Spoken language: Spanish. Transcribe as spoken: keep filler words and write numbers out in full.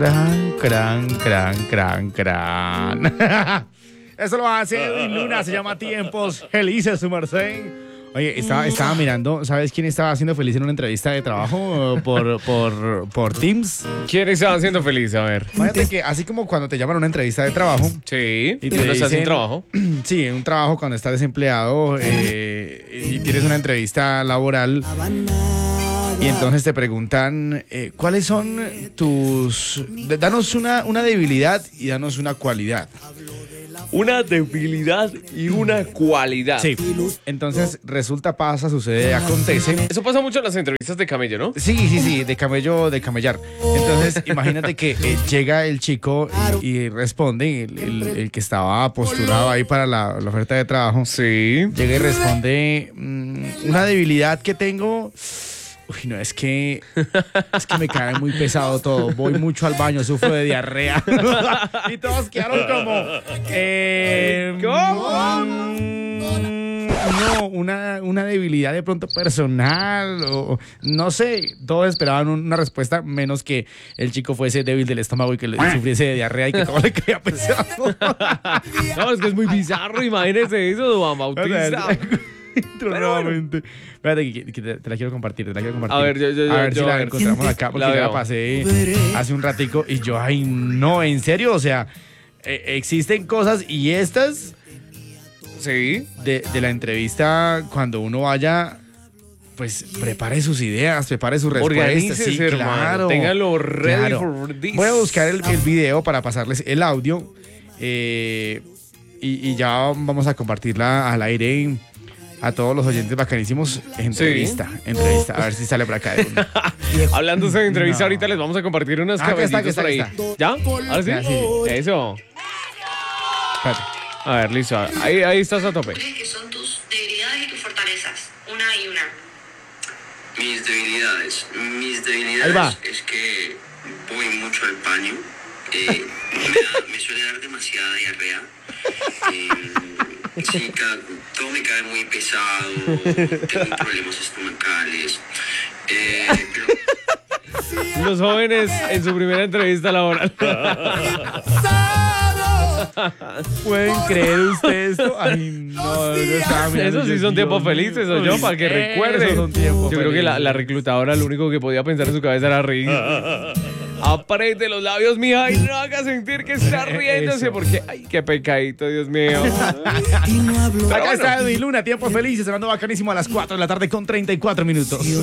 Cran, cran, cran, cran, cran. Eso lo hace Edwin Luna, se llama Tiempos Felices, su merced. Oye, estaba, estaba mirando, ¿sabes quién estaba haciendo feliz en una entrevista de trabajo por, por, por Teams? ¿Quién estaba haciendo feliz? A ver. Fíjate que así como cuando te llaman a una entrevista de trabajo. Sí, y y te tú no estás sin dicen- trabajo. Sí, un trabajo cuando estás desempleado eh, y tienes una entrevista laboral. Y entonces te preguntan, eh, ¿cuáles son tus... Danos una, una debilidad y danos una cualidad. Una debilidad y una cualidad. Sí. Entonces resulta, pasa, sucede, acontece. Eso pasa mucho en las entrevistas de camello, ¿no? Sí, sí, sí, de camello, de camellar. Entonces, imagínate que eh, llega el chico y, y responde, el, el- el que estaba postulado ahí para la, la oferta de trabajo. Sí. Llega y responde, mm, una debilidad que tengo... Uy, no, es que es que me cae muy pesado todo. Voy mucho al baño, sufro de diarrea. Y todos quedaron como... Eh, ¿Cómo? mm, No, una, una debilidad de pronto personal o no sé. Todos esperaban una respuesta menos que el chico fuese débil del estómago y que le sufriese de diarrea y que todo le caía pesado. No, es que es muy bizarro, imagínese eso, Juan Bautista. Entro nuevamente. Espérate, que, que te, te la quiero compartir, te la quiero compartir. A ver, yo- yo- a ver yo- si a la ver. encontramos acá, porque La ya la veo. pasé hace un ratico y yo, ay, no, en serio, o sea, eh, existen cosas y estas Sí. de, de la entrevista, cuando uno vaya, pues prepare sus ideas, prepare sus respuestas. Organícese, Sí, hermano. claro. Téngalo ready Claro. for this. Voy a buscar el, el video para pasarles el audio eh, y, y ya vamos a compartirla al aire a todos los oyentes bacanísimos. Entrevista, entrevista, a ver si sale por acá de una. Hablando de entrevista, No. ahorita les vamos a compartir unas Ah, acá está, cabecitas por acá ahí. está, acá ¿Ya? ¿Ahora sí? Ya, sí, sí. Eso. Espérate. A ver, listo. Ahí, ahí estás a tope. ¿Cuáles que son tus debilidades y tus fortalezas? Una y una. Mis debilidades. Mis Ahí va. debilidades es que voy mucho al baño. Eh, me, da- me suele dar demasiada diarrea. Eh, sí, ca- todo me cae muy pesado. Tengo problemas estomacales. Eh, pero Los jóvenes en su primera entrevista laboral. ¿Pueden creer ustedes esto? Ay, no, yo estaba mirando, Esos sí yo, son tiempos Dios felices, mío. o yo, para que Esos recuerden. son tiempos Yo creo que la, felices. la reclutadora lo único que podía pensar en su cabeza era reír. Apriete los labios, mija, y no haga sentir que está riéndose, Eso. porque, ay, qué pecadito, Dios mío. Acá está Edwin Luna, tiempos felices, sonando bacanísimo a las cuatro de la tarde con treinta y cuatro minutos.